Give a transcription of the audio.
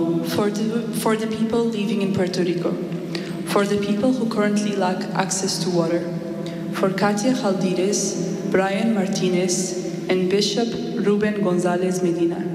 for the people living in Puerto Rico, for the people who currently lack access to water, for Katia Jaldires, Brian Martinez, and Bishop Ruben Gonzalez Medina,